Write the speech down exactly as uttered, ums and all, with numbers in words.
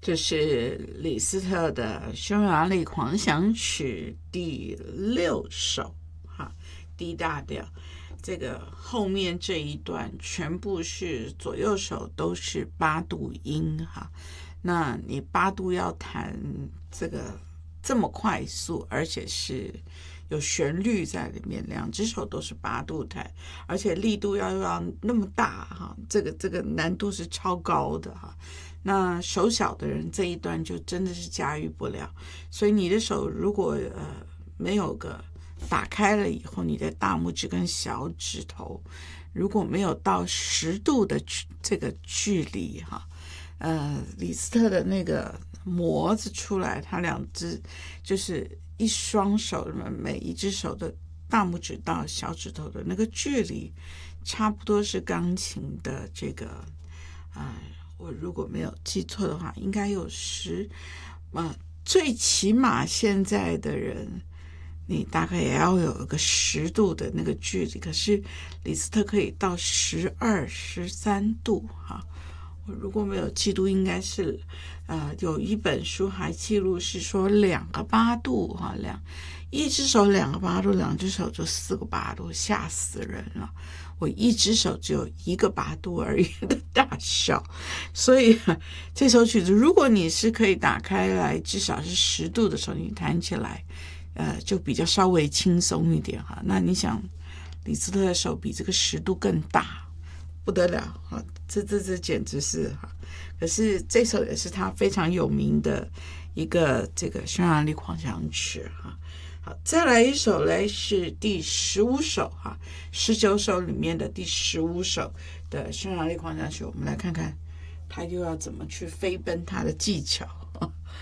这是李斯特的匈牙利狂想曲第六首哈 D 大调。这个后面这一段全部是左右手都是八度音哈，那你八度要弹这个这么快速，而且是有旋律在里面，两只手都是八度弹，而且力度要要那么大哈，这个这个难度是超高的哈。那手小的人这一段就真的是驾驭不了，所以你的手如果呃没有个打开了以后，你的大拇指跟小指头如果没有到十度的这个距离哈，呃，李斯特的那个模子出来，他两只就是一双手，每一只手的大拇指到小指头的那个距离，差不多是钢琴的这个，呃，我如果没有记错的话，应该有十，呃，最起码现在的人，你大概也要有一个十度的那个距离，可是李斯特可以到十二、十三度哈。我如果没有记录，应该是，呃，有一本书还记录是说两个八度哈，两一只手两个八度，两只手就四个八度，吓死人了。我一只手只有一个八度而已的大小，所以这首曲子，如果你是可以打开来，至少是十度的时候，你弹起来，呃，就比较稍微轻松一点哈。那你想，李斯特的手比这个十度更大，不得了哈，这这这简直是哈。可是这首也是他非常有名的一个这个匈牙利狂想曲哈。好，再来一首嘞，是第十五首哈，十九首里面的第十五首的匈牙利狂想曲，我们来看看他又要怎么去飞奔他的技巧。